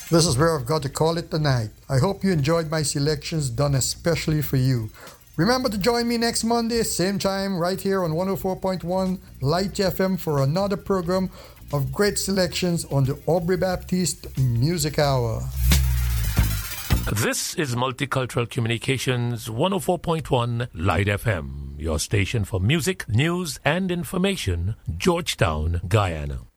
This is where I've got to call it tonight. I hope you enjoyed my selections done especially for you. Remember to join me next Monday, same time, right here on 104.1 Light FM for another program of great selections on the Aubrey Baptiste Music Hour. This is Multicultural Communications 104.1 Light FM, your station for music, news, and information, Georgetown, Guyana.